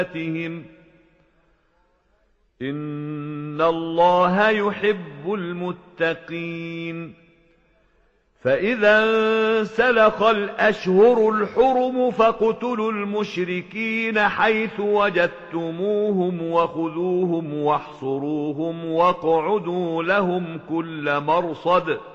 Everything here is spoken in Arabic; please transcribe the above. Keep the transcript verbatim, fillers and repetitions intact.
إن الله يحب المتقين. فإذا انسلخ الأشهر الحرم فاقتلوا المشركين حيث وجدتموهم وخذوهم واحصروهم واقعدوا لهم كل مرصد